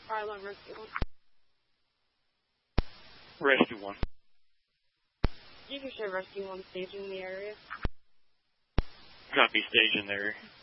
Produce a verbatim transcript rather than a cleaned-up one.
Fire alarm, Rescue one. Rescue one. You can show Rescue one staging in the area. Copy, stage in there.